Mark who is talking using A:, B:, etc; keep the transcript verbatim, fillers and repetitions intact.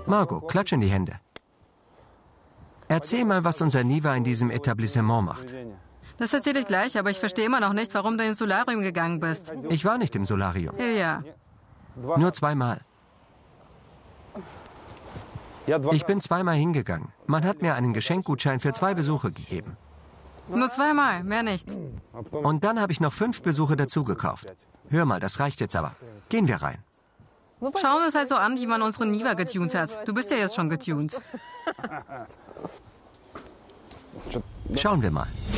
A: Margot, klatsch in die Hände. Erzähl mal, was unser Niva in diesem Etablissement macht.
B: Das erzähle ich gleich, aber ich verstehe immer noch nicht, warum du ins Solarium gegangen bist.
A: Ich war nicht im Solarium.
B: Ilja.
A: Nur zweimal. Ich bin zweimal hingegangen. Man hat mir einen Geschenkgutschein für zwei Besuche gegeben.
B: Nur zweimal, mehr nicht.
A: Und dann habe ich noch fünf Besuche dazu gekauft. Hör mal, das reicht jetzt aber. Gehen wir rein.
B: Schauen wir uns also an, wie man unseren Niva getunt hat. Du bist ja jetzt schon getunt.
A: Schauen wir mal.